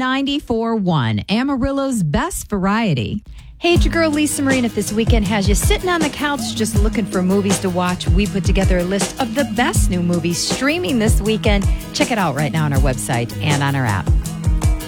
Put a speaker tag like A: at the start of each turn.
A: 94.1, Amarillo's best variety.
B: Hey, it's your girl Lisa Marine. If this weekend has you sitting on the couch just looking for movies to watch, we put together a list of the best new movies streaming this weekend. Check it out right now on our website and on our app.